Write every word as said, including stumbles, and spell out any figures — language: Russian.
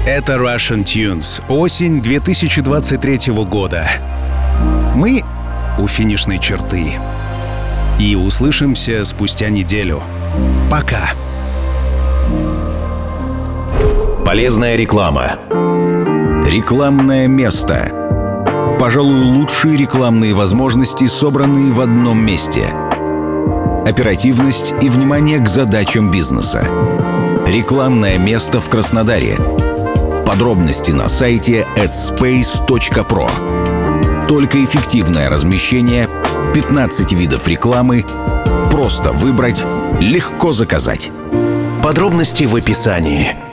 Это Russian Tunes. Осень две тысячи двадцать третьего года. Мы у финишной черты. И услышимся спустя неделю. Пока. Полезная реклама. Рекламное место. Пожалуй, лучшие рекламные возможности, собранные в одном месте. Оперативность и внимание к задачам бизнеса. Рекламное место в Краснодаре. Подробности на сайте addspace точка про. Только эффективное размещение, пятнадцать видов рекламы, просто выбрать, легко заказать. Подробности в описании.